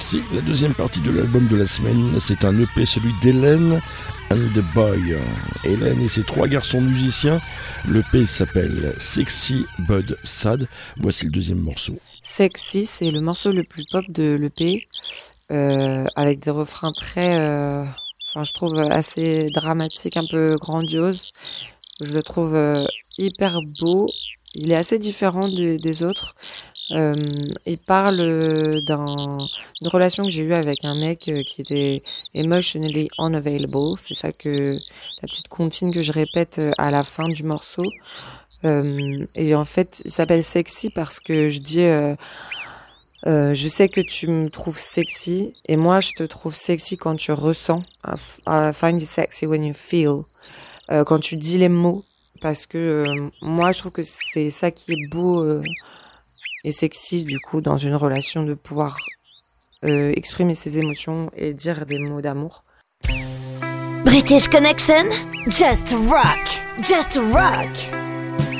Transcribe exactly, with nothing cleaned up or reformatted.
C'est la deuxième partie de l'album de la semaine. C'est un E P, celui d'Hélène and the Boy. Hélène et ses trois garçons musiciens. L'E P s'appelle Sexy But Sad. Voici le deuxième morceau. Sexy, c'est le morceau le plus pop de l'E P, euh, avec des refrains très, euh, enfin, je trouve assez dramatiques, un peu grandioses. Je le trouve euh, hyper beau. Il est assez différent du, des autres. Euh, il parle d'un, d'une relation que j'ai eue avec un mec euh, qui était emotionally unavailable. C'est ça que la petite comptine que je répète euh, à la fin du morceau. Euh, et en fait, il s'appelle Sexy parce que je dis, euh, euh, je sais que tu me trouves sexy et moi je te trouve sexy quand tu ressens. I, f- I find you sexy when you feel. Euh, quand tu dis les mots, parce que euh, moi je trouve que c'est ça qui est beau euh, et sexy du coup dans une relation, de pouvoir euh, exprimer ses émotions et dire des mots d'amour. British Connection, just rock, just rock.